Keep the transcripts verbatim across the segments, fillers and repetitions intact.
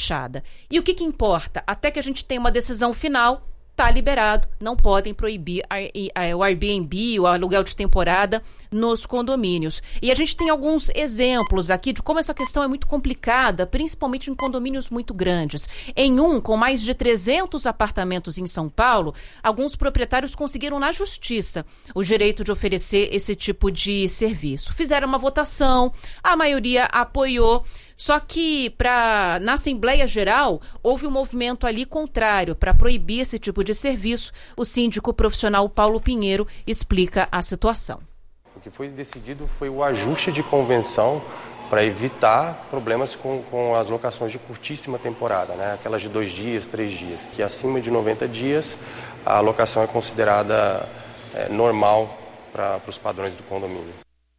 fechada. E o que que importa? Até que a gente tenha uma decisão final, está liberado, não podem proibir a, a, o Airbnb, o aluguel de temporada nos condomínios. E a gente tem alguns exemplos aqui de como essa questão é muito complicada, principalmente em condomínios muito grandes. Em um, com mais de trezentos apartamentos em São Paulo, alguns proprietários conseguiram na justiça o direito de oferecer esse tipo de serviço. Fizeram uma votação, a maioria apoiou. Só que pra, na Assembleia Geral houve um movimento ali contrário para proibir esse tipo de serviço. O síndico profissional Paulo Pinheiro explica a situação. O que foi decidido foi o ajuste de convenção para evitar problemas com, com as locações de curtíssima temporada, né? Aquelas de dois dias, três dias, que acima de noventa dias a locação é considerada é, normal para os padrões do condomínio.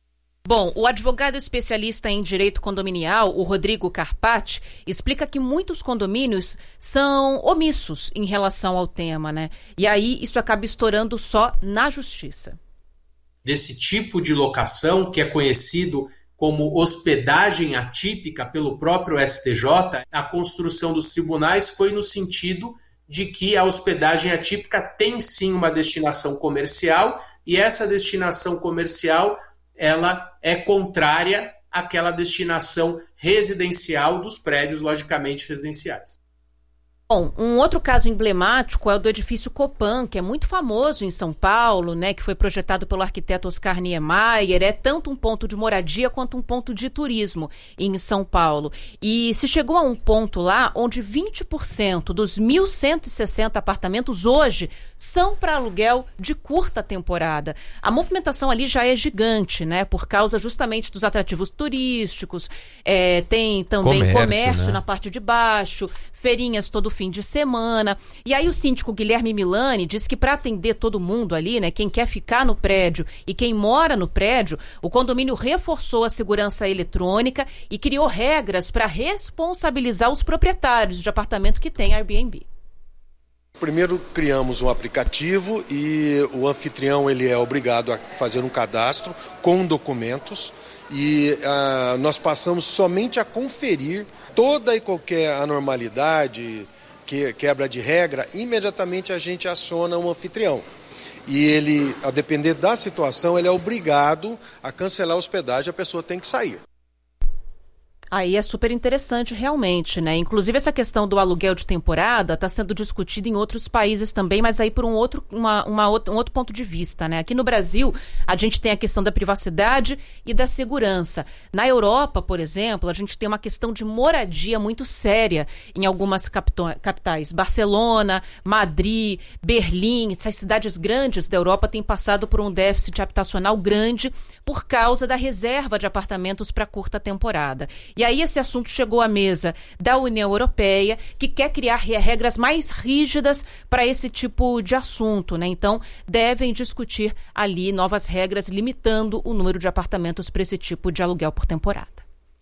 Bom, o advogado especialista em direito condominial, o Rodrigo Carpati, explica que muitos condomínios são omissos em relação ao tema, né? E aí isso acaba estourando só na justiça. Desse tipo de locação, que é conhecido como hospedagem atípica pelo próprio S T J, a construção dos tribunais foi no sentido de que a hospedagem atípica tem sim uma destinação comercial e essa destinação comercial ela é contrária àquela destinação residencial dos prédios, logicamente, residenciais. Bom, um outro caso emblemático é o do edifício Copan, que é muito famoso em São Paulo, né, que foi projetado pelo arquiteto Oscar Niemeyer, é tanto um ponto de moradia quanto um ponto de turismo em São Paulo. E se chegou a um ponto lá onde vinte por cento dos mil cento e sessenta apartamentos hoje são para aluguel de curta temporada. A movimentação ali já é gigante, né, por causa justamente dos atrativos turísticos, é, tem também comércio, comércio né? na parte de baixo, feirinhas todo fim de semana. E aí o síndico Guilherme Milani diz que para atender todo mundo ali, né, quem quer ficar no prédio e quem mora no prédio, o condomínio reforçou a segurança eletrônica e criou regras para responsabilizar os proprietários de apartamento que tem Airbnb. Primeiro criamos um aplicativo e o anfitrião ele é obrigado a fazer um cadastro com documentos e uh, nós passamos somente a conferir toda e qualquer anormalidade, que, quebra de regra, imediatamente a gente aciona um anfitrião. E ele, a depender da situação, ele é obrigado a cancelar a hospedagem, a pessoa tem que sair. Aí é super interessante realmente, né? Inclusive essa questão do aluguel de temporada está sendo discutida em outros países também, mas aí por um outro, uma, uma, um outro ponto de vista, né? Aqui no Brasil, a gente tem a questão da privacidade e da segurança. Na Europa, por exemplo, a gente tem uma questão de moradia muito séria em algumas capitais. Barcelona, Madrid, Berlim, essas cidades grandes da Europa têm passado por um déficit habitacional grande por causa da reserva de apartamentos para curta temporada. E aí esse assunto chegou à mesa da União Europeia, que quer criar regras mais rígidas para esse tipo de assunto, né? Então, devem discutir ali novas regras limitando o número de apartamentos para esse tipo de aluguel por temporada.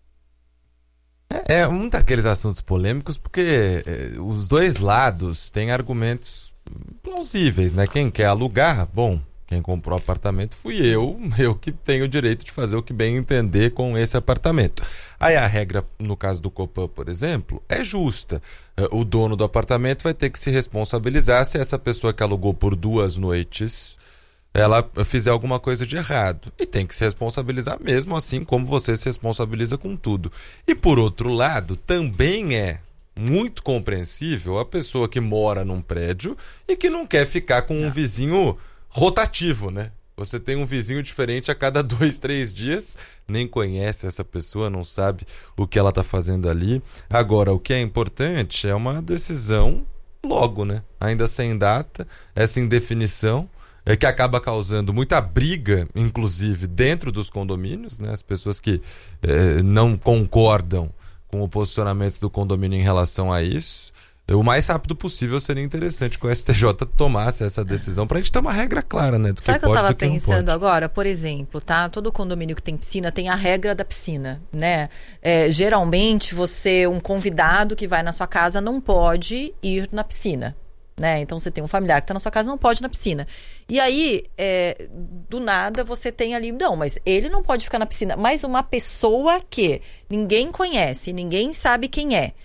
É, é um daqueles assuntos polêmicos porque é, os dois lados têm argumentos plausíveis, né? Quem quer alugar, bom, quem comprou o apartamento fui eu, eu que tenho o direito de fazer o que bem entender com esse apartamento. Aí a regra, no caso do Copan, por exemplo, é justa. O dono do apartamento vai ter que se responsabilizar se essa pessoa que alugou por duas noites, ela fizer alguma coisa de errado. E tem que se responsabilizar mesmo, assim como você se responsabiliza com tudo. E por outro lado, também é muito compreensível a pessoa que mora num prédio e que não quer ficar com um vizinho rotativo, né? Você tem um vizinho diferente a cada dois, três dias, nem conhece essa pessoa, não sabe o que ela está fazendo ali. Agora, o que é importante é uma decisão logo, né? Ainda sem data, essa indefinição é que acaba causando muita briga, inclusive, dentro dos condomínios, né? As pessoas que eh, não concordam com o posicionamento do condomínio em relação a isso. O mais rápido possível seria interessante que o S T J tomasse essa decisão para a gente ter uma regra clara, né? Do Sabe que que eu pode estava do que não pensando pode. agora? Por exemplo, tá? Todo condomínio que tem piscina tem a regra da piscina, né? É, geralmente, você, um convidado que vai na sua casa não pode ir na piscina, né? Então, você tem um familiar que está na sua casa não pode ir na piscina. E aí, é, do nada, você tem ali... Não, mas ele não pode ficar na piscina. Mas uma pessoa que ninguém conhece, ninguém sabe quem é,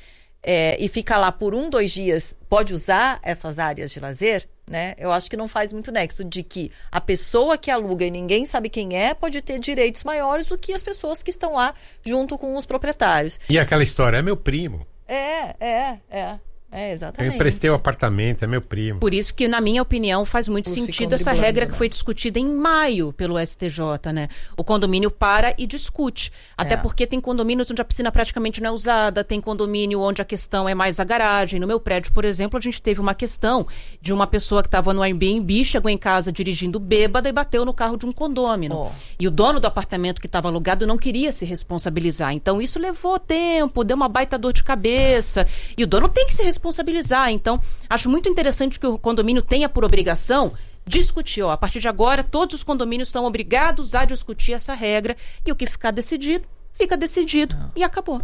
é, e fica lá por um, dois dias, pode usar essas áreas de lazer, né? Eu acho que não faz muito nexo de que a pessoa que aluga e ninguém sabe quem é pode ter direitos maiores do que as pessoas que estão lá junto com os proprietários. E aquela história, é meu primo. É, é, é. É, exatamente. Eu emprestei o apartamento, é meu primo. Por isso que, na minha opinião, faz muito Os sentido essa regra que foi discutida em maio pelo S T J, né? O condomínio para e discute. Até É. porque tem condomínios onde a piscina praticamente não é usada, tem condomínio onde a questão é mais a garagem. No meu prédio, por exemplo, a gente teve uma questão de uma pessoa que estava no Airbnb, chegou em casa dirigindo bêbada e bateu no carro de um condômino. Oh. E o dono do apartamento que estava alugado não queria se responsabilizar. Então, isso levou tempo, deu uma baita dor de cabeça. E o dono tem que se responsabilizar. responsabilizar. Então, acho muito interessante que o condomínio tenha por obrigação discutir. Ó, a partir de agora, todos os condomínios estão obrigados a discutir essa regra e o que ficar decidido, fica decidido. Não. E acabou.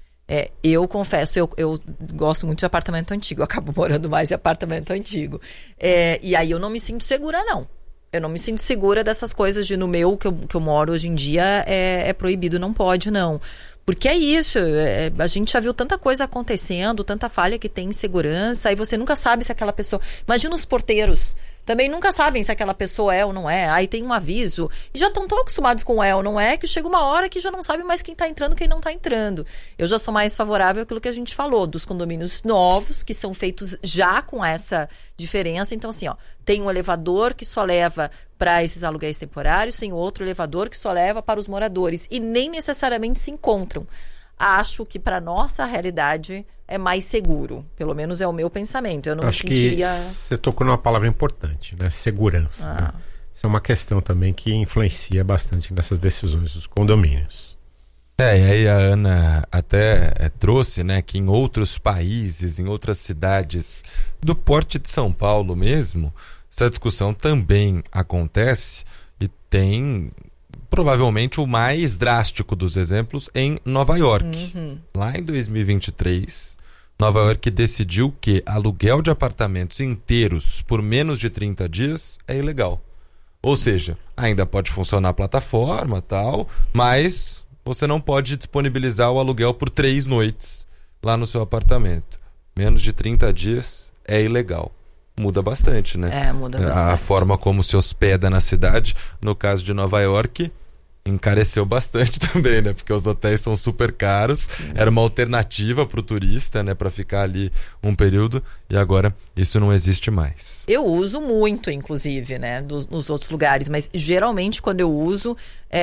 É, eu confesso, eu, eu gosto muito de apartamento antigo. Eu acabo morando mais em apartamento antigo. É, e aí eu não me sinto segura, não. Eu não me sinto segura dessas coisas de no meu, que eu, que eu moro hoje em dia, é, é proibido, não pode, não. Porque é isso, é, a gente já viu tanta coisa acontecendo, tanta falha que tem em segurança, aí você nunca sabe se aquela pessoa... Imagina os porteiros, também nunca sabem se aquela pessoa é ou não é, aí tem um aviso, e já estão tão acostumados com é ou não é, que chega uma hora que já não sabe mais quem está entrando e quem não está entrando. Eu já sou mais favorável àquilo que a gente falou, dos condomínios novos, que são feitos já com essa diferença. Então assim, ó, tem um elevador que só leva para esses aluguéis temporários, tem outro elevador que só leva para os moradores, e nem necessariamente se encontram. Acho que para nossa realidade é mais seguro, pelo menos é o meu pensamento. Eu não Acho me sentiria... que você tocou numa palavra importante, né? Segurança. Ah. Né? Isso é uma questão também que influencia bastante nessas decisões dos condomínios. É, e aí a Ana até é, trouxe, né, que em outros países, em outras cidades do porte de São Paulo mesmo, essa discussão também acontece e tem provavelmente o mais drástico dos exemplos em Nova York. Uhum. Lá em dois mil e vinte e três, Nova York decidiu que aluguel de apartamentos inteiros por menos de trinta dias é ilegal. Ou seja, ainda pode funcionar a plataforma, tal, mas você não pode disponibilizar o aluguel por três noites lá no seu apartamento. Menos de trinta dias é ilegal. Muda bastante, né? É, muda bastante. A forma como se hospeda na cidade, no caso de Nova York, encareceu bastante também, né? Porque os hotéis são super caros, Sim. Era uma alternativa para o turista, né? Para ficar ali um período, e agora isso não existe mais. Eu uso muito, inclusive, né? Dos, nos outros lugares, mas geralmente quando eu uso,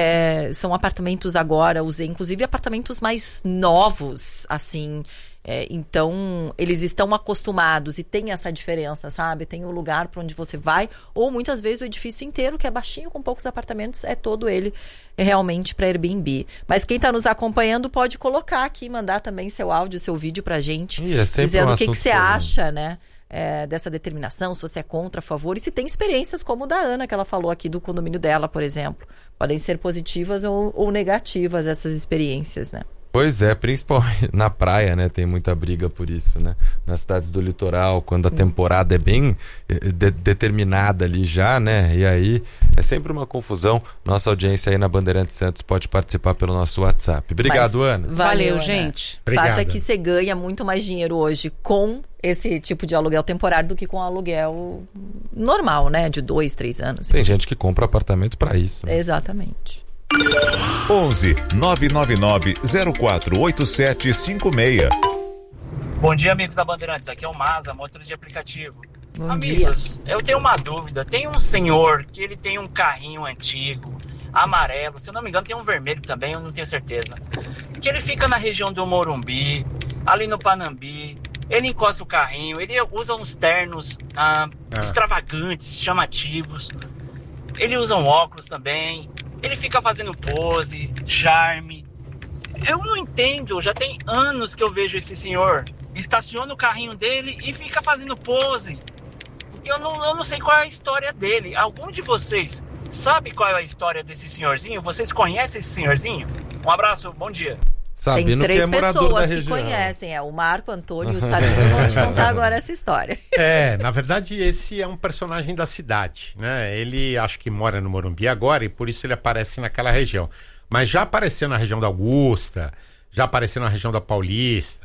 é, são apartamentos agora, usei inclusive apartamentos mais novos, assim... É, então, eles estão acostumados e tem essa diferença, sabe? Tem o lugar para onde você vai, ou muitas vezes o edifício inteiro, que é baixinho, com poucos apartamentos, é todo ele realmente para Airbnb. Mas quem está nos acompanhando pode colocar aqui, mandar também seu áudio, seu vídeo para a gente, e é dizendo um o que, que você comum. acha, né? É, dessa determinação, se você é contra, a favor, e se tem experiências como o da Ana, que ela falou aqui do condomínio dela, por exemplo. Podem ser positivas ou, ou negativas essas experiências, né? Pois é, principalmente na praia, né? Tem muita briga por isso, né? Nas cidades do litoral, quando a temporada é bem de- determinada ali já, né? E aí é sempre uma confusão. Nossa audiência aí na Bandeirantes Santos pode participar pelo nosso WhatsApp. Obrigado, Mas, Ana. Valeu, Ana. gente. O fato é Obrigado. que você ganha muito mais dinheiro hoje com esse tipo de aluguel temporário do que com aluguel normal, né? De dois, três anos. Tem gente que compra apartamento para isso, né? Exatamente. onze nove nove nove zero quatro oito sete cinco seis. Bom dia, amigos da Bandeirantes. Aqui é o Maza, motorista de aplicativo. Bom amigos, eu tenho uma dúvida. Tem um senhor que ele tem um carrinho antigo, amarelo, se eu não me engano tem um vermelho também, eu não tenho certeza, que ele fica na região do Morumbi, ali no Panambi. Ele encosta o carrinho, ele usa uns ternos ah, Ah. extravagantes, chamativos. Ele usa um óculos também. Ele fica fazendo pose, charme. Eu não entendo, já tem anos que eu vejo esse senhor. Estaciona o carrinho dele e fica fazendo pose. Eu não, eu não sei qual é a história dele. Algum de vocês sabe qual é a história desse senhorzinho? Vocês conhecem esse senhorzinho? Um abraço, bom dia. Sabendo Tem três que é morador da pessoas que região. conhecem, é o Marco, Antônio e o Sabino vão te contar agora essa história. É, na verdade esse é um personagem da cidade, né? Ele acho que mora no Morumbi agora e por isso ele aparece naquela região. Mas já apareceu na região da Augusta, já apareceu na região da Paulista.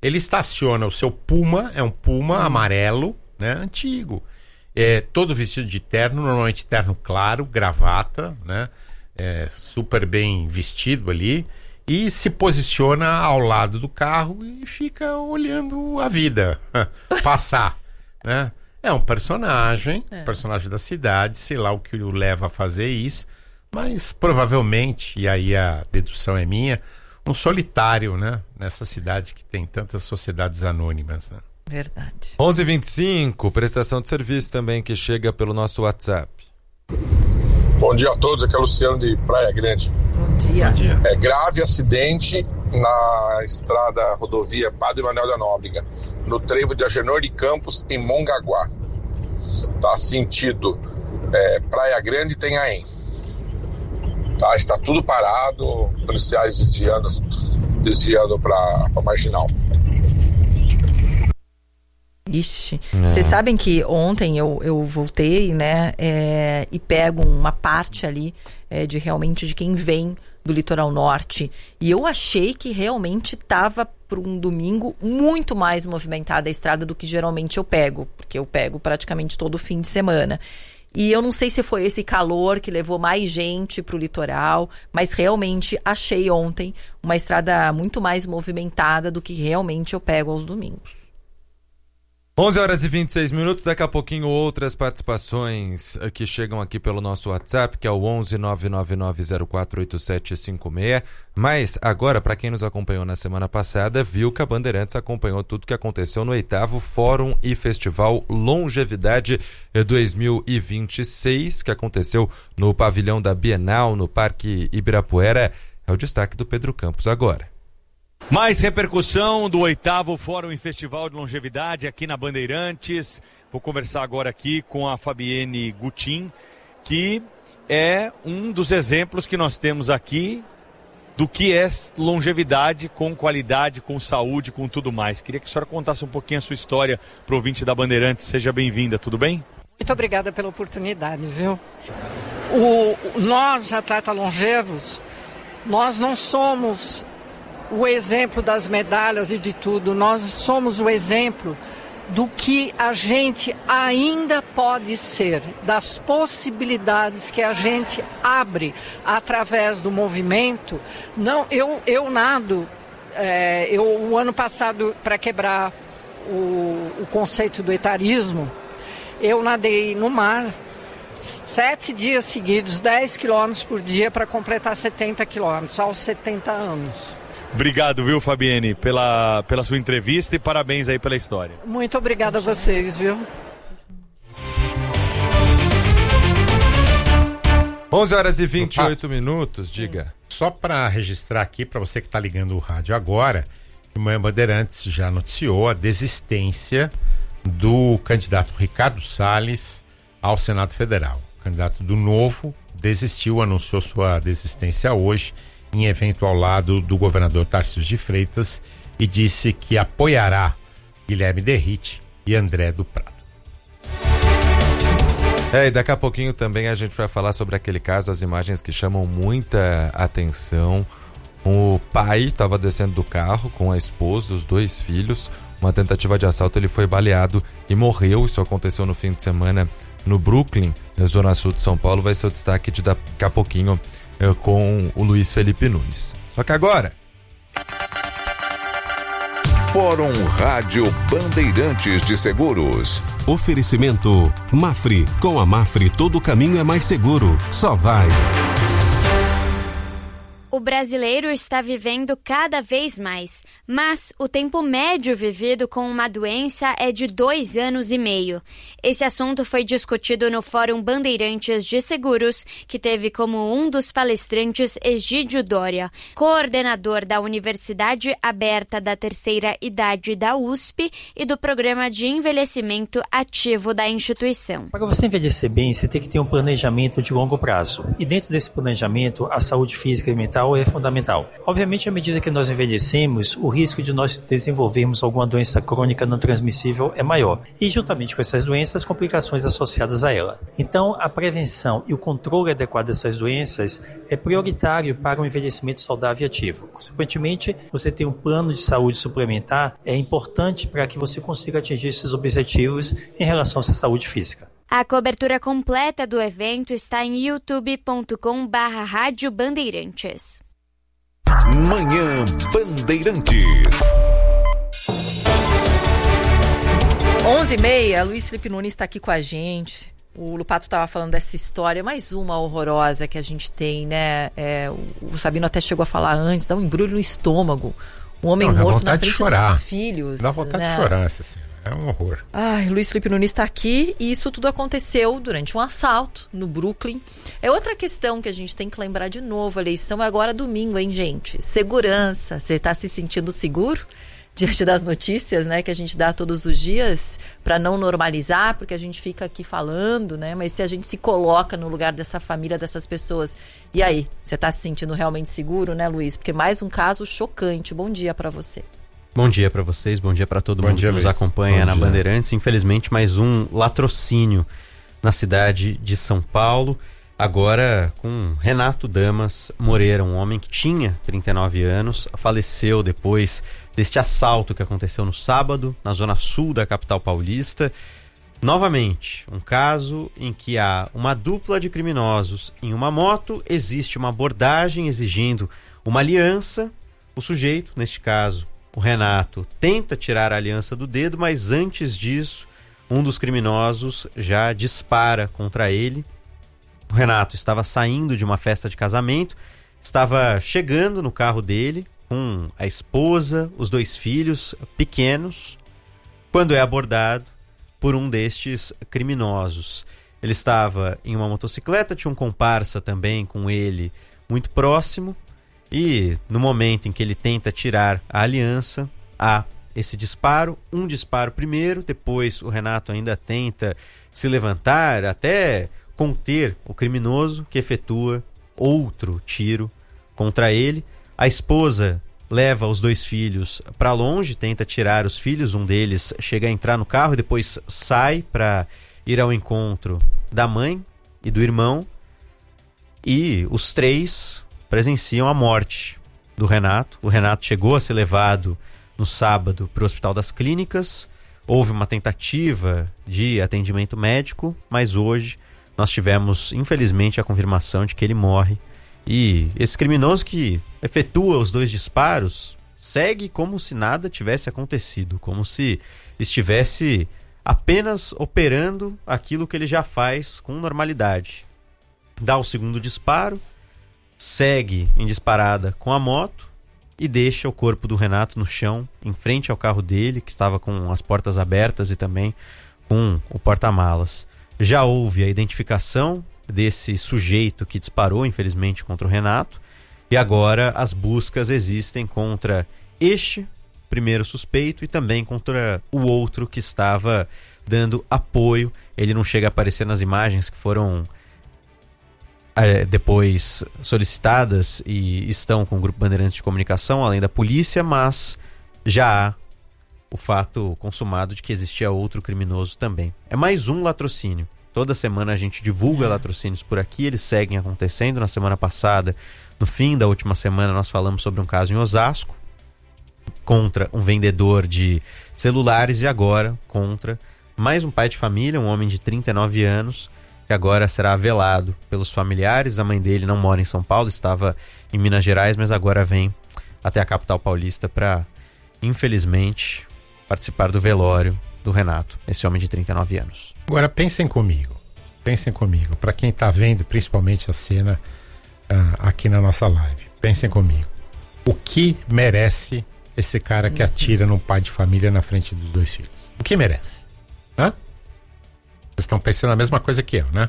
ele estaciona o seu Puma, é um Puma hum. amarelo, né, antigo. É, todo vestido de terno, normalmente terno claro, gravata, né, é, super bem vestido ali, e se posiciona ao lado do carro e fica olhando a vida passar, né? É um personagem, é. personagem da cidade, sei lá o que o leva a fazer isso, mas provavelmente, e aí a dedução é minha, um solitário, né, nessa cidade que tem tantas sociedades anônimas, né? Verdade. onze e vinte e cinco, prestação de serviço também que chega pelo nosso WhatsApp. Bom dia a todos, aqui é o Luciano de Praia Grande. Bom dia. Bom dia. É grave acidente na estrada rodovia Padre Manuel da Nóbrega, no trevo de Agenor de Campos, em Mongaguá. Tá sentido é, Praia Grande e Itanhaém. Tá, está tudo parado, policiais desviando, desviando para a Marginal. Ixi, vocês é. sabem que ontem eu, eu voltei, né, é, e pego uma parte ali é, de realmente de quem vem do litoral norte, e eu achei que realmente estava para um domingo muito mais movimentada a estrada do que geralmente eu pego, porque eu pego praticamente todo fim de semana. E eu não sei se foi esse calor que levou mais gente para o litoral, mas realmente achei ontem uma estrada muito mais movimentada do que realmente eu pego aos domingos. onze horas e vinte e seis minutos, daqui a pouquinho outras participações que chegam aqui pelo nosso WhatsApp, que é o onze nove nove nove zero quatro oito sete cinco seis. Mas agora, para quem nos acompanhou na semana passada, viu que a Bandeirantes acompanhou tudo que aconteceu no oitavo Fórum e Festival Longevidade dois mil e vinte e seis, que aconteceu no pavilhão da Bienal, no Parque Ibirapuera. É o destaque do Pedro Campos agora. Mais repercussão do oitavo Fórum e Festival de Longevidade aqui na Bandeirantes. Vou conversar agora aqui com a Fabienne Gutin, que é um dos exemplos que nós temos aqui do que é longevidade com qualidade, com saúde, com tudo mais. Queria que a senhora contasse um pouquinho a sua história para o ouvinte da Bandeirantes. Seja bem-vinda, tudo bem? Muito obrigada pela oportunidade, viu? O, nós, atletas longevos, nós não somos o exemplo das medalhas e de tudo, nós somos o exemplo do que a gente ainda pode ser, das possibilidades que a gente abre através do movimento. Não, eu, eu nado, é, eu, o ano passado, para quebrar o, o conceito do etarismo, eu nadei no mar sete dias seguidos, dez quilômetros por dia para completar setenta quilômetros, aos setenta anos. Obrigado, viu, Fabienne, pela, pela sua entrevista e parabéns aí pela história. Muito obrigada a vocês, viu? onze horas e vinte e oito minutos, diga. Só para registrar aqui, para você que está ligando o rádio agora, que o Manhã Bandeirantes já noticiou a desistência do candidato Ricardo Salles ao Senado Federal. O candidato do Novo desistiu, anunciou sua desistência hoje, em evento ao lado do governador Tarcísio de Freitas, e disse que apoiará Guilherme Derrite e André do Prado. É, e daqui a pouquinho também a gente vai falar sobre aquele caso, as imagens que chamam muita atenção. O pai estava descendo do carro com a esposa, os dois filhos, uma tentativa de assalto, ele foi baleado e morreu. Isso aconteceu no fim de semana no Brooklyn, na zona sul de São Paulo. Vai ser o destaque de daqui a pouquinho com o Luiz Felipe Nunes. Só que agora... Fórum Rádio Bandeirantes de Seguros. Oferecimento Mafre. Com a Mafre todo caminho é mais seguro. Só vai. O brasileiro está vivendo cada vez mais, mas o tempo médio vivido com uma doença é de dois anos e meio. Esse assunto foi discutido no Fórum Bandeirantes de Seguros, que teve como um dos palestrantes Egídio Dória, coordenador da Universidade Aberta da Terceira Idade da U S P e do Programa de Envelhecimento Ativo da instituição. Para você envelhecer bem, você tem que ter um planejamento de longo prazo. E dentro desse planejamento, a saúde física e mental mental é fundamental. Obviamente, à medida que nós envelhecemos, o risco de nós desenvolvermos alguma doença crônica não transmissível é maior. E, juntamente com essas doenças, complicações associadas a ela. Então, a prevenção e o controle adequado dessas doenças é prioritário para um envelhecimento saudável e ativo. Consequentemente, você ter um plano de saúde suplementar é importante para que você consiga atingir esses objetivos em relação à sua saúde física. A cobertura completa do evento está em youtube ponto com barra Rádio Bandeirantes. Manhã Bandeirantes. onze e meia, Luiz Felipe Nunes está aqui com a gente. O Lupato estava falando dessa história, mais uma horrorosa que a gente tem, né? É, o Sabino até chegou a falar antes, dá um embrulho no estômago. Um homem Não, morto na frente de chorar. Dos filhos. Dá vontade né? de chorar, essa cena. É um horror. Ai, Luiz Felipe Nunes está aqui e isso tudo aconteceu durante um assalto no Brooklyn. É outra questão que a gente tem que lembrar de novo. A eleição é agora domingo, hein, gente? Segurança. Você está se sentindo seguro diante das notícias, né, que a gente dá todos os dias para não normalizar, porque a gente fica aqui falando, né? Mas se a gente se coloca no lugar dessa família, dessas pessoas, e aí? Você está se sentindo realmente seguro, né, Luiz? Porque mais um caso chocante. Bom dia para você. Bom dia para vocês, bom dia para todo bom mundo dia, que nos Luiz. acompanha bom na dia. Bandeirantes. Infelizmente, mais um latrocínio na cidade de São Paulo. Agora com Renato Damas Moreira, um homem que tinha trinta e nove anos, faleceu depois deste assalto que aconteceu no sábado, na zona sul da capital paulista. Novamente, um caso em que há uma dupla de criminosos em uma moto, existe uma abordagem exigindo uma aliança. O sujeito, neste caso, o Renato, tenta tirar a aliança do dedo, mas antes disso, um dos criminosos já dispara contra ele. O Renato estava saindo de uma festa de casamento, estava chegando no carro dele com a esposa, os dois filhos pequenos, quando é abordado por um destes criminosos. Ele estava em uma motocicleta, tinha um comparsa também com ele muito próximo. E no momento em que ele tenta tirar a aliança, há esse disparo, um disparo primeiro, depois o Renato ainda tenta se levantar, até conter o criminoso, que efetua outro tiro contra ele. A esposa leva os dois filhos para longe, tenta tirar os filhos, um deles chega a entrar no carro e depois sai para ir ao encontro da mãe e do irmão. E os três presenciam a morte do Renato. O Renato chegou a ser levado no sábado para o Hospital das Clínicas. Houve uma tentativa de atendimento médico, mas hoje nós tivemos, infelizmente, a confirmação de que ele morre. E esse criminoso que efetua os dois disparos segue como se nada tivesse acontecido, como se estivesse apenas operando aquilo que ele já faz com normalidade. Dá o segundo disparo, segue em disparada com a moto e deixa o corpo do Renato no chão, em frente ao carro dele, que estava com as portas abertas e também com o porta-malas. Já houve a identificação desse sujeito que disparou, infelizmente, contra o Renato, e agora as buscas existem contra este primeiro suspeito e também contra o outro que estava dando apoio. Ele não chega a aparecer nas imagens que foram É, depois solicitadas e estão com o Grupo Bandeirantes de Comunicação, além da polícia, mas já há o fato consumado de que existia outro criminoso também. É mais um latrocínio. Toda semana a gente divulga é. latrocínios por aqui, eles seguem acontecendo. Na semana passada, no fim da última semana, nós falamos sobre um caso em Osasco, contra um vendedor de celulares, e agora contra mais um pai de família, um homem de trinta e nove anos, que agora será velado pelos familiares. A mãe dele não mora em São Paulo, estava em Minas Gerais, mas agora vem até a capital paulista para, infelizmente, participar do velório do Renato, esse homem de trinta e nove anos. Agora pensem comigo, pensem comigo, para quem está vendo principalmente a cena uh, aqui na nossa live, pensem comigo, o que merece esse cara que atira num pai de família na frente dos dois filhos? O que merece? Hã? Vocês estão pensando a mesma coisa que eu, né?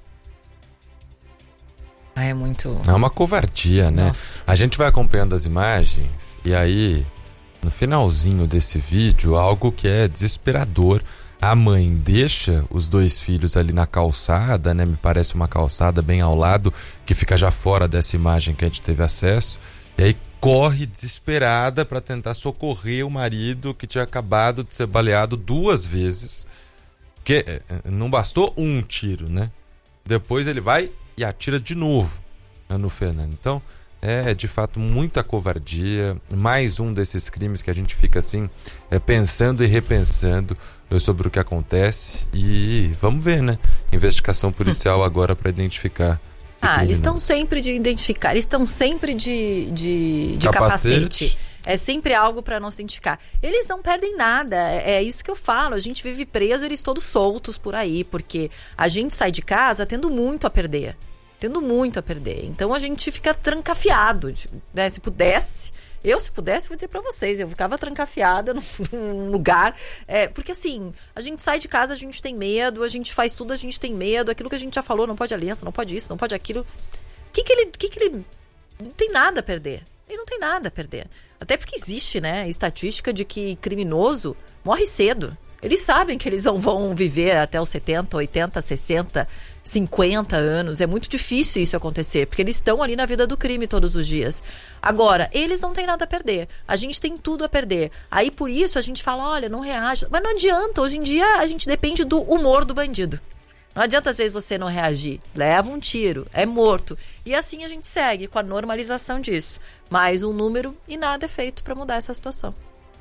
Ah, é muito... É uma covardia, né? Nossa. A gente vai acompanhando as imagens e aí, no finalzinho desse vídeo, algo que é desesperador a mãe deixa os dois filhos ali na calçada, né? Me parece uma calçada bem ao lado, que fica já fora dessa imagem que a gente teve acesso. E aí corre desesperada para tentar socorrer o marido que tinha acabado de ser baleado duas vezes. Que não bastou um tiro, né? Depois ele vai e atira de novo, né, no Fernando. Então, é de fato muita covardia. Mais um desses crimes que a gente fica assim, é, pensando e repensando sobre o que acontece. E vamos ver, né? Investigação policial agora para identificar. Ah, eles estão sempre de identificar, eles estão sempre de, de, de capacete. capacete. É sempre algo para não se identificar. Eles não perdem nada, é, é isso que eu falo. A gente vive preso, eles todos soltos por aí, porque a gente sai de casa tendo muito a perder. Tendo muito a perder. Então a gente fica trancafiado, né? Se pudesse, eu se pudesse, vou dizer para vocês, eu ficava trancafiada num, num lugar. É, porque assim, a gente sai de casa, a gente tem medo, a gente faz tudo, a gente tem medo. Aquilo que a gente já falou, não pode aliança, não pode isso, não pode aquilo. O que que ele... Que que ele não tem nada a perder. Ele não tem nada a perder. Até porque existe, né, estatística de que criminoso morre cedo. Eles sabem que eles não vão viver até os setenta, oitenta, sessenta, cinquenta anos. É muito difícil isso acontecer, porque eles estão ali na vida do crime todos os dias. Agora, eles não têm nada a perder. A gente tem tudo a perder. Aí, por isso, a gente fala, olha, não reage. Mas não adianta. Hoje em dia, a gente depende do humor do bandido. Não adianta, às vezes, você não reagir. Leva um tiro, é morto. E assim a gente segue com a normalização disso. Mais um número e nada é feito para mudar essa situação.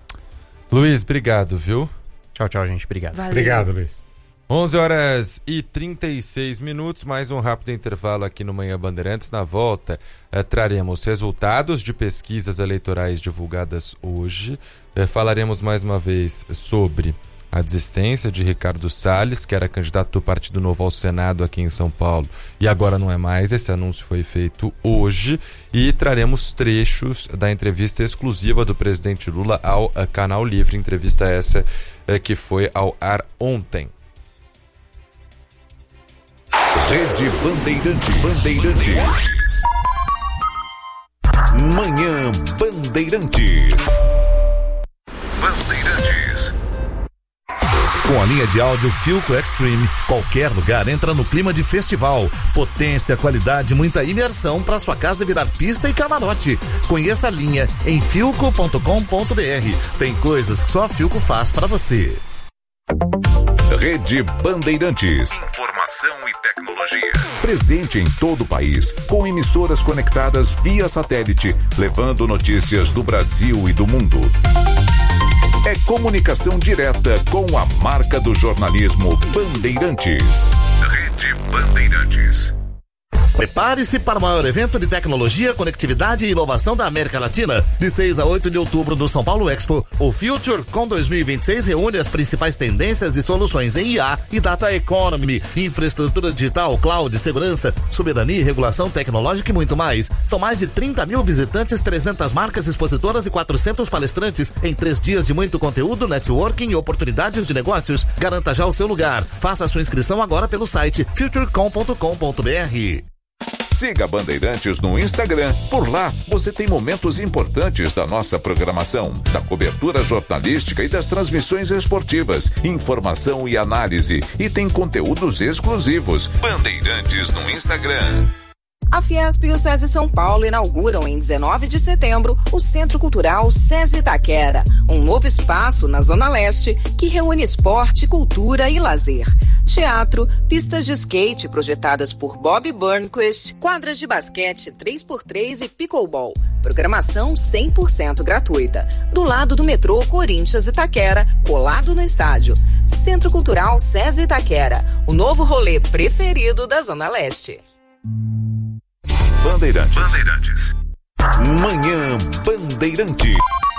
Luiz, obrigado, viu? Tchau, tchau, gente. Obrigado. Valeu. Obrigado, Luiz. onze horas e trinta e seis minutos, mais um rápido intervalo aqui no Manhã Bandeirantes. Na volta, eh, traremos resultados de pesquisas eleitorais divulgadas hoje. Eh, falaremos mais uma vez sobre a desistência de Ricardo Salles, que era candidato do Partido Novo ao Senado aqui em São Paulo, e agora não é mais. Esse anúncio foi feito hoje. E traremos trechos da entrevista exclusiva do presidente Lula ao uh, Canal Livre, entrevista essa uh, que foi ao ar ontem. Rede Bandeirantes. Bandeirantes. Manhã Bandeirantes. Bandeirantes. Com a linha de áudio Philco Extreme, qualquer lugar entra no clima de festival. Potência, qualidade, muita imersão para sua casa virar pista e camarote. Conheça a linha em philco ponto com ponto b r. Tem coisas que só a Philco faz para você. Rede Bandeirantes. Informação e tecnologia. Presente em todo o país, com emissoras conectadas via satélite, levando notícias do Brasil e do mundo. É comunicação direta com a marca do jornalismo Bandeirantes. Rede Bandeirantes. Prepare-se para o maior evento de tecnologia, conectividade e inovação da América Latina. De seis a oito de outubro no São Paulo Expo, o FutureCon dois mil e vinte e seis reúne as principais tendências e soluções em I A e Data Economy, infraestrutura digital, cloud, segurança, soberania e regulação tecnológica e muito mais. São mais de trinta mil visitantes, trezentas marcas expositoras e quatrocentos palestrantes em três dias de muito conteúdo, networking e oportunidades de negócios. Garanta já o seu lugar. Faça a sua inscrição agora pelo site futurecom ponto com ponto b r. Siga Bandeirantes no Instagram. Por lá, você tem momentos importantes da nossa programação, da cobertura jornalística e das transmissões esportivas, informação e análise. E tem conteúdos exclusivos. Bandeirantes no Instagram. A Fiesp e o SESI São Paulo inauguram em dezenove de setembro o Centro Cultural SESI Itaquera, um novo espaço na Zona Leste que reúne esporte, cultura e lazer. Teatro, pistas de skate projetadas por Bob Burnquist, quadras de basquete três por três e pickleball. Programação cem por cento gratuita. Do lado do metrô Corinthians Itaquera, colado no estádio. Centro Cultural SESI Itaquera, o novo rolê preferido da Zona Leste. Bandeirantes. Bandeirantes. Manhã Bandeirante.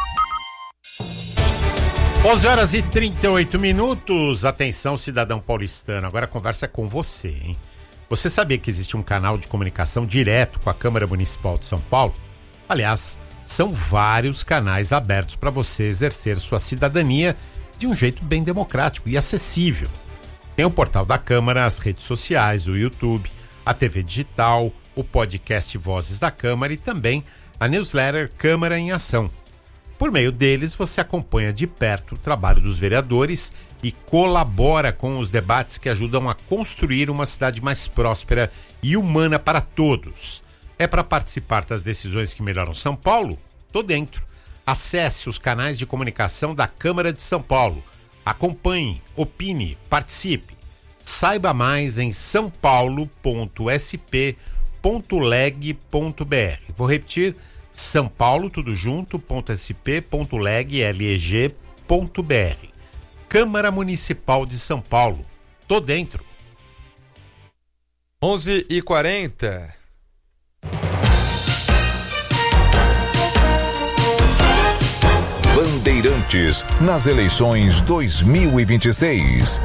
onze horas e trinta e oito minutos. Atenção, cidadão paulistano. Agora a conversa é com você, hein? Você sabia que existe um canal de comunicação direto com a Câmara Municipal de São Paulo? Aliás, são vários canais abertos para você exercer sua cidadania de um jeito bem democrático e acessível. Tem o portal da Câmara, as redes sociais, o YouTube, a T V digital, o podcast Vozes da Câmara e também a newsletter Câmara em Ação. Por meio deles, você acompanha de perto o trabalho dos vereadores e colabora com os debates que ajudam a construir uma cidade mais próspera e humana para todos. É para participar das decisões que melhoram São Paulo? Tô dentro. Acesse os canais de comunicação da Câmara de São Paulo. Acompanhe, opine, participe. Saiba mais em são paulo ponto s p ponto leg ponto b r. Vou repetir, São Paulo, tudo junto, .sp.leg.leg.br. Câmara Municipal de São Paulo. Tô dentro. onze e quarenta. Bandeirantes nas eleições dois mil e vinte e seis.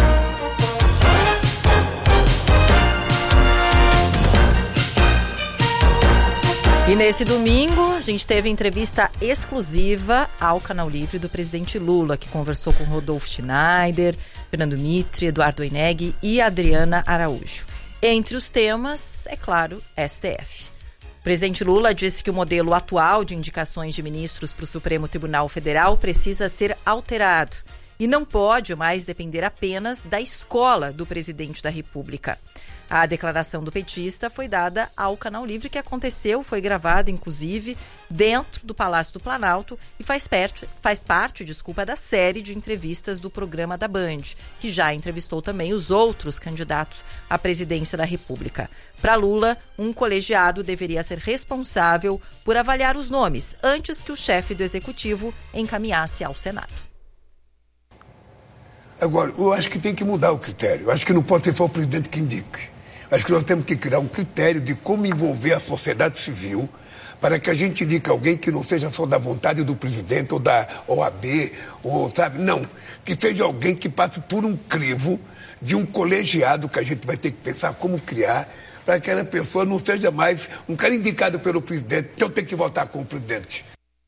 E nesse domingo, a gente teve entrevista exclusiva ao Canal Livre do presidente Lula, que conversou com Rodolfo Schneider, Fernando Mitre, Eduardo Oineg e Adriana Araújo. Entre os temas, é claro, S T F. O presidente Lula disse que o modelo atual de indicações de ministros para o Supremo Tribunal Federal precisa ser alterado e não pode mais depender apenas da escola do presidente da República. A declaração do petista foi dada ao Canal Livre, que aconteceu, foi gravado, inclusive, dentro do Palácio do Planalto e faz parte, faz parte desculpa, da série de entrevistas do programa da Band, que já entrevistou também os outros candidatos à presidência da República. Para Lula, um colegiado deveria ser responsável por avaliar os nomes antes que o chefe do Executivo encaminhasse ao Senado. Agora, eu acho que tem que mudar o critério. Eu acho que não pode ser só o presidente que indique. Acho que nós temos que criar um critério de como envolver a sociedade civil para que a gente indique alguém que não seja só da vontade do presidente ou da O A B, ou, sabe? Não. Que seja alguém que passe por um crivo de um colegiado que a gente vai ter que pensar como criar para que aquela pessoa não seja mais um cara indicado pelo presidente. Então tem que votar com o presidente.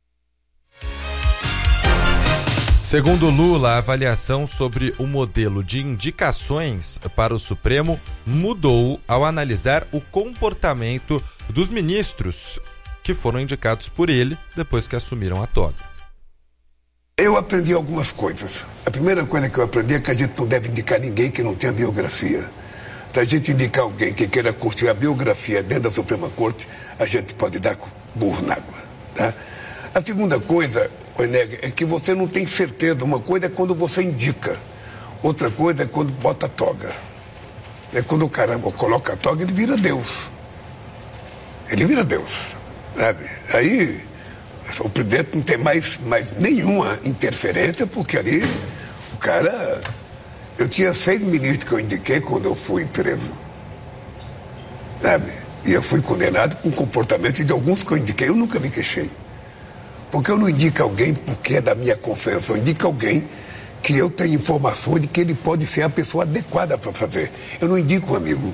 Segundo Lula, a avaliação sobre o modelo de indicações para o Supremo mudou ao analisar o comportamento dos ministros que foram indicados por ele depois que assumiram a toga. Eu aprendi algumas coisas. A primeira coisa que eu aprendi é que a gente não deve indicar ninguém que não tenha biografia. Se a gente indicar alguém que queira construir a biografia dentro da Suprema Corte, a gente pode dar burro na água, tá? A segunda coisa, é que você não tem certeza. Uma coisa é quando você indica, outra coisa é quando bota a toga. É quando o cara coloca a toga, ele vira Deus. Ele vira Deus, sabe? Aí o presidente não tem mais, mais nenhuma interferência, porque ali o cara... Eu tinha seis ministros que eu indiquei quando eu fui preso, sabe? E eu fui condenado com o comportamento de alguns que eu indiquei. Eu nunca me queixei. Porque eu não indico alguém porque é da minha confiança. Eu indico alguém que eu tenho informações de que ele pode ser a pessoa adequada para fazer. Eu não indico um amigo.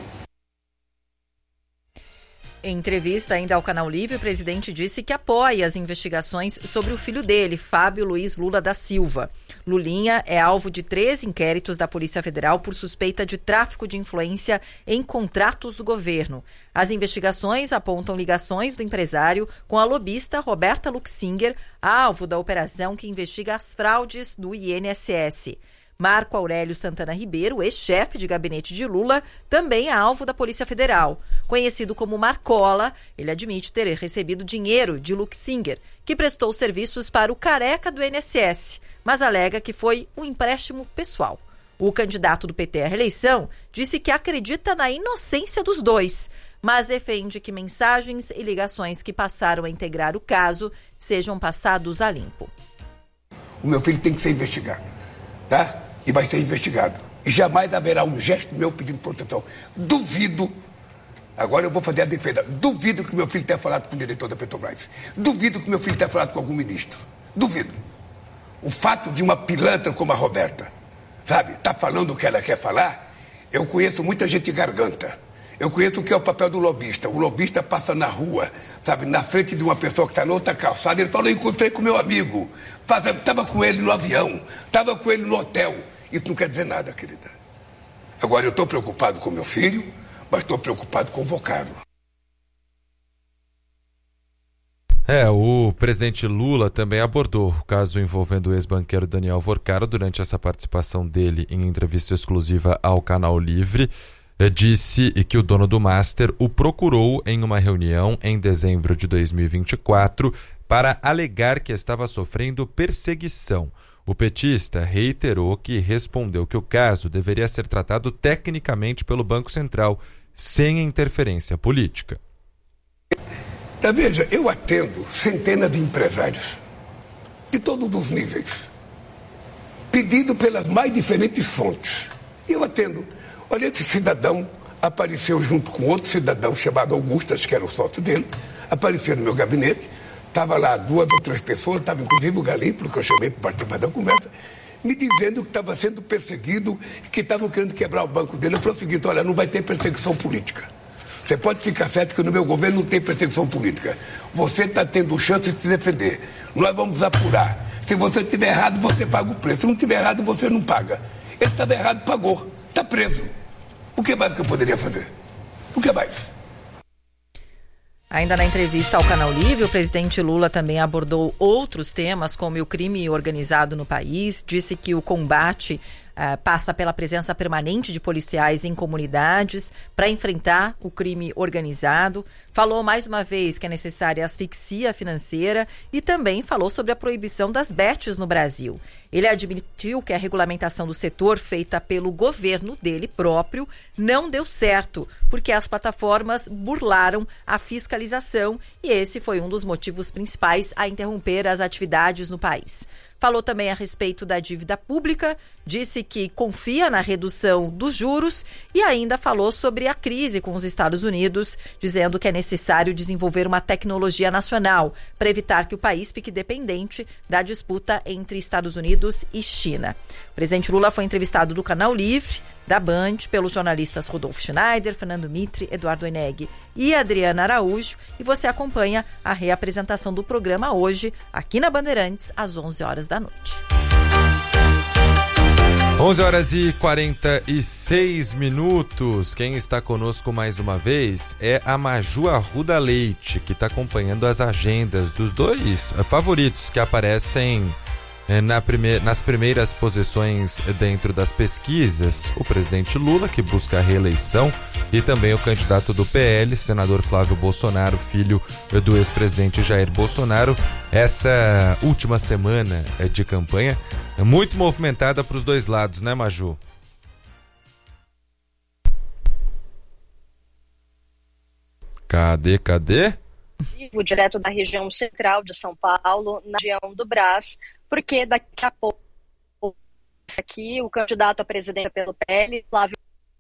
Em entrevista ainda ao Canal Livre, o presidente disse que apoia as investigações sobre o filho dele, Fábio Luiz Lula da Silva. Lulinha é alvo de três inquéritos da Polícia Federal por suspeita de tráfico de influência em contratos do governo. As investigações apontam ligações do empresário com a lobista Roberta Luxinger, alvo da operação que investiga as fraudes do I N S S. Marco Aurélio Santana Ribeiro, ex-chefe de gabinete de Lula, também é alvo da Polícia Federal. Conhecido como Marcola, ele admite ter recebido dinheiro de Luxinger, que prestou serviços para o careca do I N S S, mas alega que foi um empréstimo pessoal. O candidato do P T à reeleição disse que acredita na inocência dos dois, mas defende que mensagens e ligações que passaram a integrar o caso sejam passados a limpo. O meu filho tem que ser investigado, tá? E vai ser investigado. E jamais haverá um gesto meu pedindo proteção. Duvido, agora eu vou fazer a defesa, duvido que meu filho tenha falado com o diretor da Petrobras. Duvido que meu filho tenha falado com algum ministro. Duvido. O fato de uma pilantra como a Roberta, sabe, tá falando o que ela quer falar, eu conheço muita gente garganta. Eu conheço o que é o papel do lobista. O lobista passa na rua, sabe, na frente de uma pessoa que está na outra calçada, ele fala, eu encontrei com meu amigo, estava com ele no avião, estava com ele no hotel. Isso não quer dizer nada, querida. Agora, eu estou preocupado com meu filho, mas estou preocupado com o vocábulo. É, o presidente Lula também abordou o caso envolvendo o ex-banqueiro Daniel Vorcaro durante essa participação dele em entrevista exclusiva ao Canal Livre. Disse que o dono do Master o procurou em uma reunião em dezembro de dois mil e vinte e quatro para alegar que estava sofrendo perseguição. O petista reiterou que respondeu que o caso deveria ser tratado tecnicamente pelo Banco Central, sem interferência política. Veja, eu atendo centenas de empresários, de todos os níveis, pedido pelas mais diferentes fontes. E eu atendo. Olha, esse cidadão apareceu junto com outro cidadão chamado Augustas, que era o sócio dele, apareceu no meu gabinete. Estava lá duas ou três pessoas, estava inclusive o Galim, porque eu chamei para participar da conversa, me dizendo que estava sendo perseguido, que estavam querendo quebrar o banco dele. Eu falei o seguinte: olha, não vai ter perseguição política. Você pode ficar certo que no meu governo não tem perseguição política. Você está tendo chance de se defender. Nós vamos apurar. Se você estiver errado, você paga o preço. Se não estiver errado, você não paga. Ele estava errado, pagou. Está preso. O que mais que eu poderia fazer? O que mais? Ainda na entrevista ao Canal Livre, o presidente Lula também abordou outros temas, como o crime organizado no país. Disse que o combate uh, passa pela presença permanente de policiais em comunidades para enfrentar o crime organizado. Falou mais uma vez que é necessária asfixia financeira e também falou sobre a proibição das bets no Brasil. Ele admitiu que a regulamentação do setor feita pelo governo dele próprio não deu certo, porque as plataformas burlaram a fiscalização e esse foi um dos motivos principais a interromper as atividades no país. Falou também a respeito da dívida pública, disse que confia na redução dos juros e ainda falou sobre a crise com os Estados Unidos, dizendo que é necessário desenvolver uma tecnologia nacional para evitar que o país fique dependente da disputa entre Estados Unidos e China. O presidente Lula foi entrevistado no Canal Livre, da Band, pelos jornalistas Rodolfo Schneider, Fernando Mitre, Eduardo Eneg e Adriana Araújo, e você acompanha a reapresentação do programa hoje, aqui na Bandeirantes, às onze horas da noite. onze horas e quarenta e seis minutos. Quem está conosco mais uma vez é a Maju Arruda Leite, que está acompanhando as agendas dos dois favoritos que aparecem Na prime... nas primeiras posições dentro das pesquisas, o presidente Lula, que busca a reeleição, e também o candidato do P L, senador Flávio Bolsonaro, filho do ex-presidente Jair Bolsonaro. Essa última semana de campanha é muito movimentada para os dois lados, né, Maju? Cadê, cadê? Direto da região central de São Paulo, na região do Brás, porque daqui a pouco aqui o candidato à presidência pelo P L, Flávio,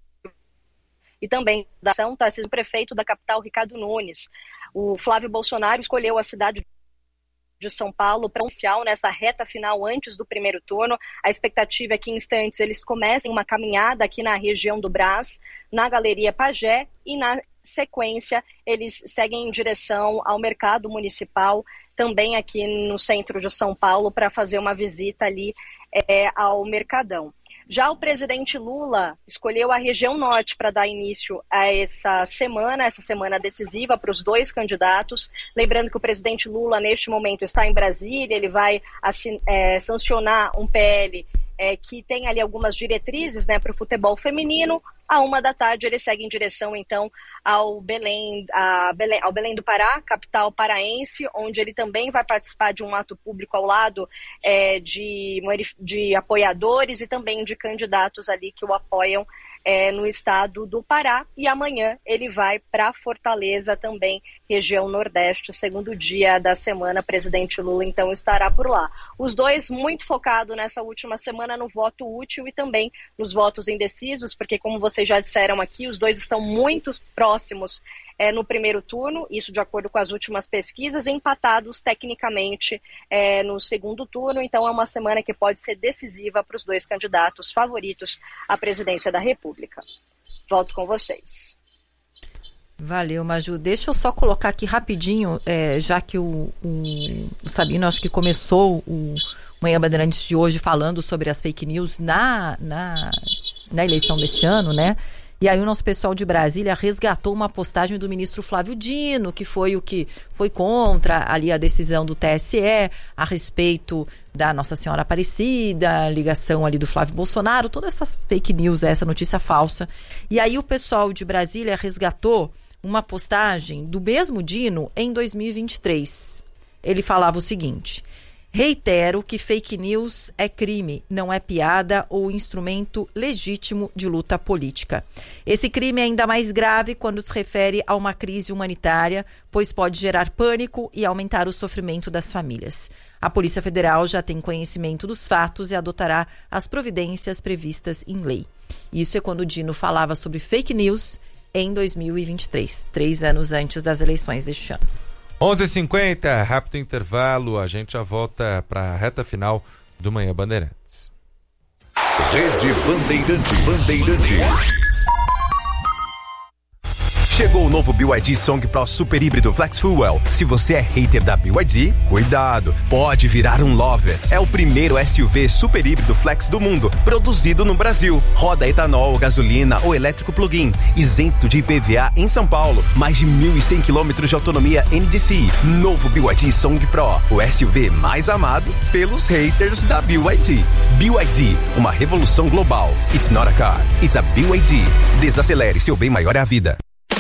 e também da ação está sendo prefeito da capital, Ricardo Nunes. O Flávio Bolsonaro escolheu a cidade de São Paulo para anunciar nessa reta final antes do primeiro turno. A expectativa é que em instantes eles comecem uma caminhada aqui na região do Brás, na Galeria Pajé, e na sequência eles seguem em direção ao mercado municipal, também aqui no centro de São Paulo, para fazer uma visita ali é, ao Mercadão. Já o presidente Lula escolheu a região norte para dar início a essa semana, essa semana decisiva para os dois candidatos. Lembrando que o presidente Lula, neste momento, está em Brasília, ele vai assin- é, sancionar um P L é, que tem ali algumas diretrizes, né, para o futebol feminino. À uma da tarde ele segue em direção, então, ao Belém, a Belém, ao Belém do Pará, capital paraense, onde ele também vai participar de um ato público ao lado é, de, de apoiadores e também de candidatos ali que o apoiam é, no estado do Pará. E amanhã ele vai para Fortaleza, também região nordeste, segundo dia da semana. Presidente Lula, então, estará por lá. Os dois muito focados nessa última semana no voto útil e também nos votos indecisos, porque, como vocês já disseram aqui, os dois estão muito próximos é, no primeiro turno, isso de acordo com as últimas pesquisas, empatados tecnicamente é, no segundo turno. Então é uma semana que pode ser decisiva para os dois candidatos favoritos à presidência da República. Volto com vocês. Valeu, Maju. Deixa eu só colocar aqui rapidinho, é, já que o, o, o Sabino, acho que começou o Manhã Bandeirantes de hoje falando sobre as fake news na, na, na eleição deste ano, né? E aí o nosso pessoal de Brasília resgatou uma postagem do ministro Flávio Dino, que foi o que foi contra ali a decisão do T S E a respeito da Nossa Senhora Aparecida, a ligação ali do Flávio Bolsonaro, todas essas fake news, essa notícia falsa. E aí o pessoal de Brasília resgatou uma postagem do mesmo Dino em dois mil e vinte e três. Ele falava o seguinte: reitero que fake news é crime, não é piada ou instrumento legítimo de luta política. Esse crime é ainda mais grave quando se refere a uma crise humanitária, pois pode gerar pânico e aumentar o sofrimento das famílias. A Polícia Federal já tem conhecimento dos fatos e adotará as providências previstas em lei. Isso é quando o Dino falava sobre fake news em dois mil e vinte e três, três anos antes das eleições deste ano. onze e cinquenta, rápido intervalo, a gente já volta para a reta final do Manhã Bandeirantes. Rede Bandeirantes. Bandeirantes. Chegou o novo B Y D Song Pro Super Híbrido Flex Fuel. Se você é hater da B Y D, cuidado, pode virar um lover. É o primeiro S U V super híbrido flex do mundo, produzido no Brasil. Roda etanol, gasolina ou elétrico plug-in, isento de I P V A em São Paulo. Mais de mil e cem quilômetros de autonomia N D C I. Novo B Y D Song Pro, o S U V mais amado pelos haters da B Y D. B Y D, uma revolução global. It's not a car, it's a B Y D. Desacelere, seu bem maior é a vida.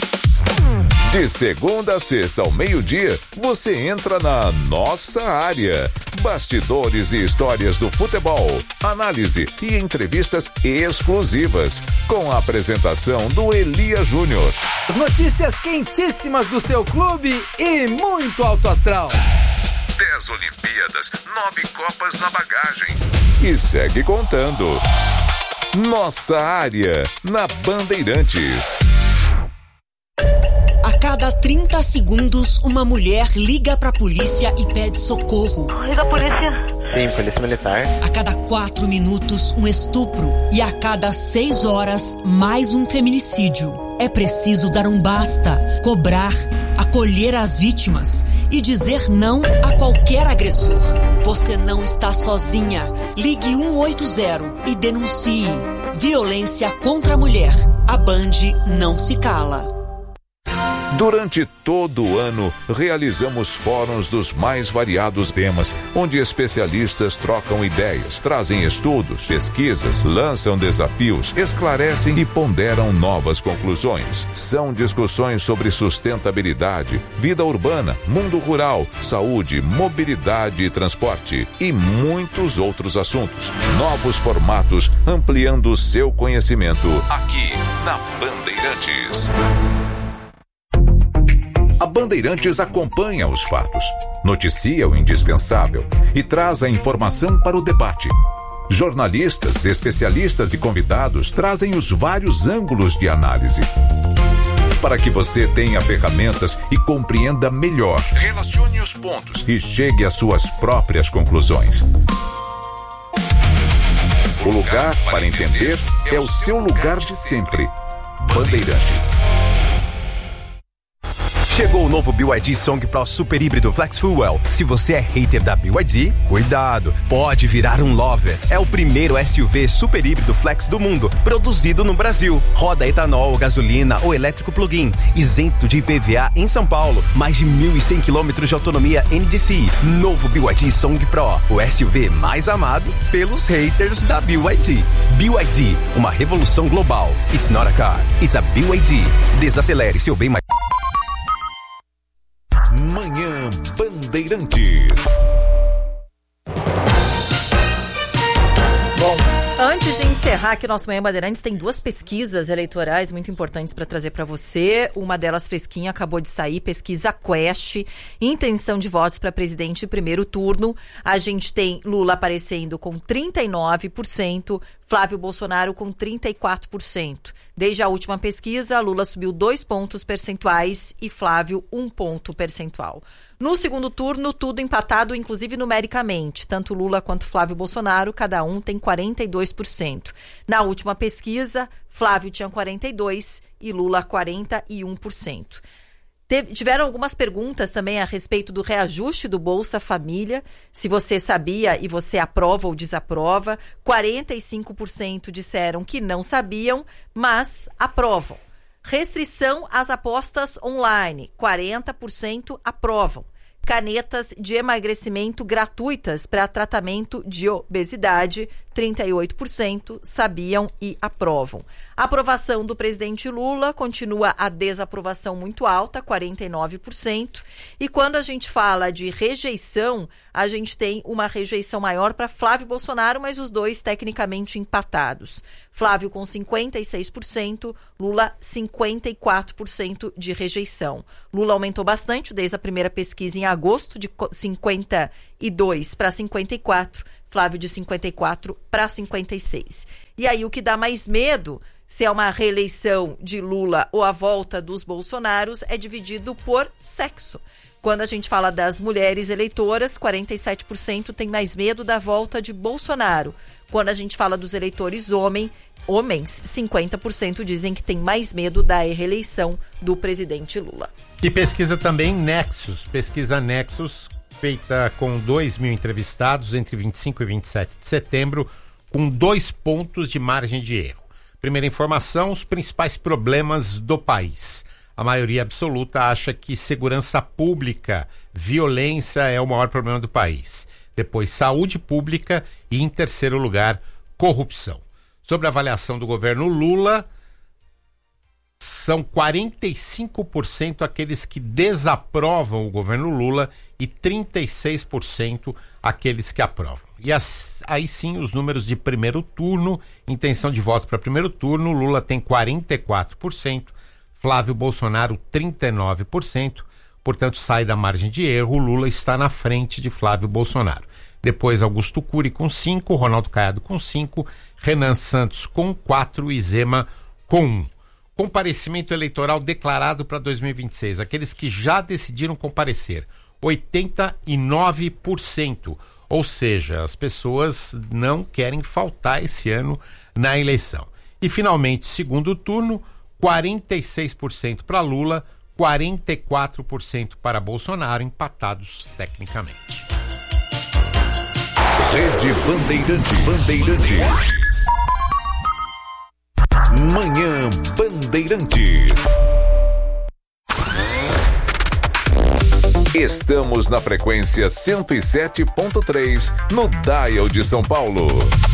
De segunda a sexta ao meio-dia, você entra na Nossa Área. Bastidores e histórias do futebol, análise e entrevistas exclusivas, com a apresentação do Elia Júnior. As notícias quentíssimas do seu clube e muito alto astral. Dez Olimpíadas, nove Copas na bagagem. E segue contando. Nossa Área, na Bandeirantes. A cada trinta segundos, uma mulher liga pra polícia e pede socorro. Liga a polícia. Sim, polícia militar. A cada quatro minutos, um estupro. E a cada seis horas, mais um feminicídio. É preciso dar um basta, cobrar, acolher as vítimas e dizer não a qualquer agressor. Você não está sozinha. Ligue um oito zero e denuncie. Violência contra a mulher. A Band não se cala. Durante todo o ano, realizamos fóruns dos mais variados temas, onde especialistas trocam ideias, trazem estudos, pesquisas, lançam desafios, esclarecem e ponderam novas conclusões. São discussões sobre sustentabilidade, vida urbana, mundo rural, saúde, mobilidade e transporte e muitos outros assuntos. Novos formatos, ampliando o seu conhecimento aqui na Bandeirantes. A Bandeirantes acompanha os fatos, noticia o indispensável e traz a informação para o debate. Jornalistas, especialistas e convidados trazem os vários ângulos de análise, para que você tenha ferramentas e compreenda melhor, relacione os pontos e chegue às suas próprias conclusões. O lugar para entender é o seu lugar de sempre. Bandeirantes. Chegou o novo B Y D Song Pro Super Híbrido Flex Fuel. Se você é hater da B Y D, cuidado, pode virar um lover. É o primeiro S U V super híbrido flex do mundo, produzido no Brasil. Roda etanol, gasolina ou elétrico plug-in, isento de I P V A em São Paulo. Mais de mil e cem quilômetros de autonomia N D C I. Novo B Y D Song Pro, o S U V mais amado pelos haters da B Y D. B Y D, uma revolução global. It's not a car, it's a B Y D. Desacelere, seu bem mais... Manhã Bandeirantes. Bom, antes de encerrar aqui o nosso Manhã Bandeirantes, tem duas pesquisas eleitorais muito importantes para trazer para você. Uma delas fresquinha, acabou de sair, pesquisa Quest, intenção de votos para presidente primeiro turno. A gente tem Lula aparecendo com trinta e nove por cento, Flávio Bolsonaro com trinta e quatro por cento. Desde a última pesquisa, Lula subiu dois pontos percentuais e Flávio um ponto percentual. No segundo turno, tudo empatado, inclusive numericamente. Tanto Lula quanto Flávio Bolsonaro, cada um tem quarenta e dois por cento. Na última pesquisa, Flávio tinha quarenta e dois por cento e Lula quarenta e um por cento. Teve, tiveram algumas perguntas também a respeito do reajuste do Bolsa Família, se você sabia e você aprova ou desaprova. quarenta e cinco por cento disseram que não sabiam, mas aprovam. Restrição às apostas online, quarenta por cento aprovam. Canetas de emagrecimento gratuitas para tratamento de obesidade, trinta e oito por cento sabiam e aprovam. A aprovação do presidente Lula continua a desaprovação muito alta, quarenta e nove por cento. E quando a gente fala de rejeição, a gente tem uma rejeição maior para Flávio Bolsonaro, mas os dois tecnicamente empatados. Flávio com cinquenta e seis por cento, Lula cinquenta e quatro por cento de rejeição. Lula aumentou bastante desde a primeira pesquisa em agosto, de cinquenta e dois para cinquenta e quatro, Flávio de cinquenta e quatro para cinquenta e seis. E aí o que dá mais medo, se é uma reeleição de Lula ou a volta dos Bolsonaros, é dividido por sexo. Quando a gente fala das mulheres eleitoras, quarenta e sete por cento tem mais medo da volta de Bolsonaro. Quando a gente fala dos eleitores homem, homens, cinquenta por cento dizem que tem mais medo da reeleição do presidente Lula. E pesquisa também Nexus, pesquisa Nexus, feita com dois mil entrevistados entre vinte e cinco e vinte e sete de setembro, com dois pontos de margem de erro. Primeira informação, os principais problemas do país. A maioria absoluta acha que segurança pública, violência é o maior problema do país. Depois, saúde pública e, em terceiro lugar, corrupção. Sobre a avaliação do governo Lula, são quarenta e cinco por cento aqueles que desaprovam o governo Lula e trinta e seis por cento aqueles que aprovam. E as, aí sim, os números de primeiro turno, intenção de voto para primeiro turno, Lula tem quarenta e quatro por cento, Flávio Bolsonaro trinta e nove por cento, portanto sai da margem de erro, Lula está na frente de Flávio Bolsonaro. Depois Augusto Cury com cinco, Ronaldo Caiado com cinco, Renan Santos com quatro e Zema com um. Comparecimento eleitoral declarado para dois mil e vinte e seis, aqueles que já decidiram comparecer, oitenta e nove por cento, ou seja, as pessoas não querem faltar esse ano na eleição. E finalmente, segundo turno, quarenta e seis por cento para Lula, quarenta e quatro por cento para Bolsonaro, empatados tecnicamente. Rede Bandeirantes. Bandeirantes. Manhã Bandeirantes. Estamos na frequência cento e sete ponto três, no Dial de São Paulo.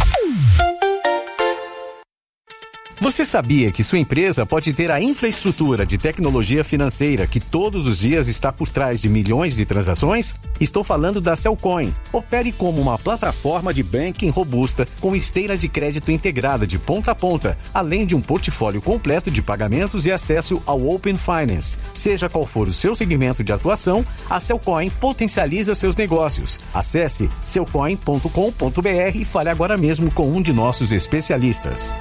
Você sabia que sua empresa pode ter a infraestrutura de tecnologia financeira que todos os dias está por trás de milhões de transações? Estou falando da Cellcoin. Opere como uma plataforma de banking robusta com esteira de crédito integrada de ponta a ponta, além de um portfólio completo de pagamentos e acesso ao Open Finance. Seja qual for o seu segmento de atuação, a Cellcoin potencializa seus negócios. Acesse cellcoin ponto com ponto b r e fale agora mesmo com um de nossos especialistas.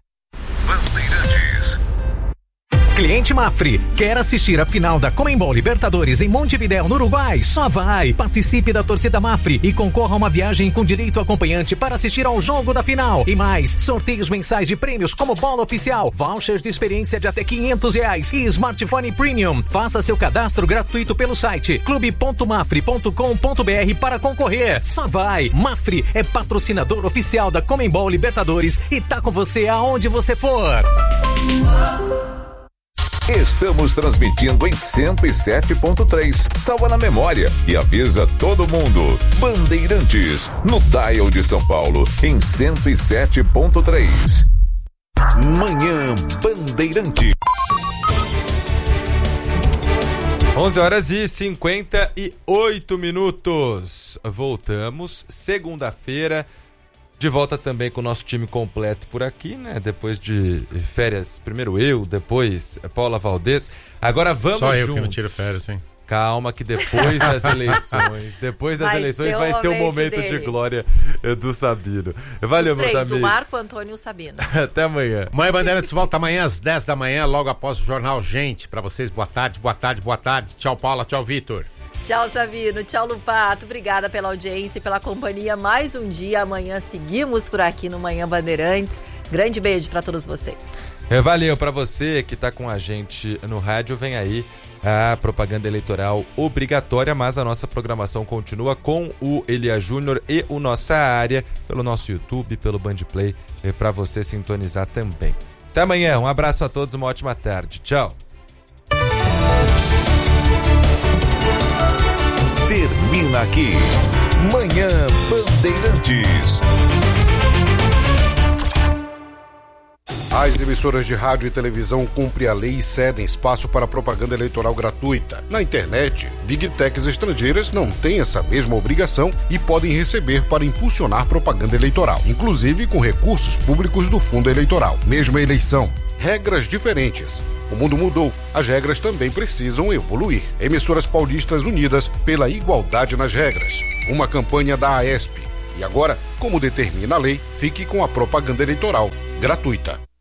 Cliente Mafri, quer assistir a final da Conmebol Libertadores em Montevidéu, no Uruguai? Só vai! Participe da torcida Mafri e concorra a uma viagem com direito acompanhante para assistir ao jogo da final. E mais, sorteios mensais de prêmios como bola oficial, vouchers de experiência de até quinhentos reais e smartphone premium. Faça seu cadastro gratuito pelo site clube ponto mafri ponto com ponto b r para concorrer. Só vai! Mafri é patrocinador oficial da Conmebol Libertadores e tá com você aonde você for. Estamos transmitindo em cento e sete ponto três. Salva na memória e avisa todo mundo. Bandeirantes, no Dial de São Paulo, em cento e sete ponto três. Manhã Bandeirante. onze horas e cinquenta e oito minutos. Voltamos segunda-feira. De volta também com o nosso time completo por aqui, né? Depois de férias, primeiro eu, depois Paula Valdez. Agora vamos Só eu juntos. que não tiro férias, hein? Calma que depois das eleições, depois das vai eleições ser vai ser o momento dele. de glória do Sabino. Valeu, Os meus três, amigos. o Marco, o Antônio e o Sabino. Até amanhã. Mãe Bandeirantes volta amanhã às dez da manhã, logo após o Jornal Gente. Pra vocês, boa tarde, boa tarde, boa tarde. Tchau, Paula, tchau, Vitor. Tchau, Sabino. Tchau, Lupato. Obrigada pela audiência e pela companhia. Mais um dia. Amanhã seguimos por aqui no Manhã Bandeirantes. Grande beijo para todos vocês. É, valeu para você que tá com a gente no rádio. Vem aí a propaganda eleitoral obrigatória, mas a nossa programação continua com o Elia Júnior e o Nossa Área pelo nosso YouTube, pelo Bandplay, para você sintonizar também. Até amanhã, um abraço a todos, uma ótima tarde. Tchau. Termina aqui. Manhã Bandeirantes. As emissoras de rádio e televisão cumprem a lei e cedem espaço para propaganda eleitoral gratuita. Na internet, Big Techs estrangeiras não têm essa mesma obrigação e podem receber para impulsionar propaganda eleitoral, inclusive com recursos públicos do fundo eleitoral. Mesma eleição, regras diferentes. O mundo mudou, as regras também precisam evoluir. Emissoras paulistas unidas pela igualdade nas regras. Uma campanha da AESP. E agora, como determina a lei, fique com a propaganda eleitoral gratuita.